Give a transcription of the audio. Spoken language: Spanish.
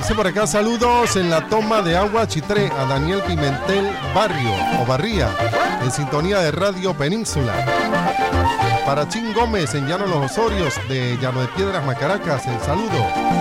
Dice por acá, saludos en la toma de agua Chitré a Daniel Pimentel Barrio o Barría, en sintonía de Radio Península. Para Chin Gómez en Llano Los Osorios de Llano de Piedras, Macaracas, el saludo.